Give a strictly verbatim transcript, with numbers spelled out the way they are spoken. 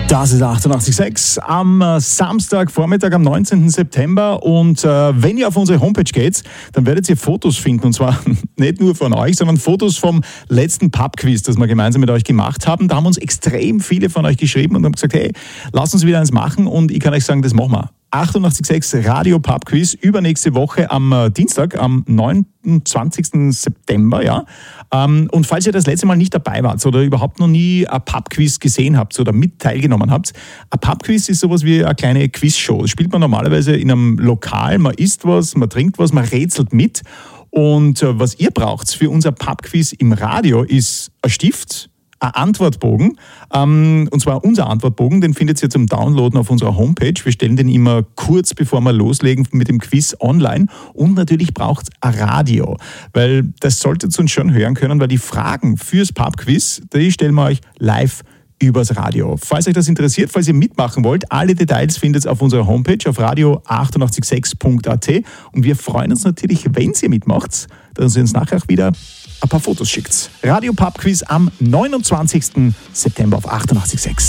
Das ist achtundachtzig Komma sechs am Samstagvormittag, am neunzehnten September. Und äh, wenn ihr auf unsere Homepage geht, dann werdet ihr Fotos finden. Und zwar nicht nur von euch, sondern Fotos vom letzten Pub-Quiz, das wir gemeinsam mit euch gemacht haben. Da haben uns extrem viele von euch geschrieben und haben gesagt, hey, lasst uns wieder eins machen. Und ich kann euch sagen, das machen wir. achtundachtzig Komma sechs Radio Pub Quiz übernächste Woche am äh, Dienstag, am neunundzwanzigsten September, ja. Ähm, und falls ihr das letzte Mal nicht dabei wart oder überhaupt noch nie ein Pub Quiz gesehen habt oder mit teilgenommen habt, ein Pub Quiz ist sowas wie eine kleine Quizshow. Das spielt man normalerweise in einem Lokal, man isst was, man trinkt was, man rätselt mit. Und äh, was ihr braucht für unser Pub Quiz im Radio ist ein Stift, ein Antwortbogen, ähm, und zwar unser Antwortbogen, den findet ihr zum Downloaden auf unserer Homepage. Wir stellen den immer kurz bevor wir loslegen mit dem Quiz online, und natürlich braucht es ein Radio, weil das solltet ihr uns schon hören können, weil die Fragen fürs Pub-Quiz, die stellen wir euch live übers Radio. Falls euch das interessiert, falls ihr mitmachen wollt, alle Details findet ihr auf unserer Homepage auf radio achtundachtzig Komma sechs Punkt a t, und wir freuen uns natürlich, wenn ihr mitmacht, dass ihr uns nachher auch wieder ein paar Fotos schickt. Radio Pub Quiz am neunundzwanzigsten September auf achtundachtzig Komma sechs.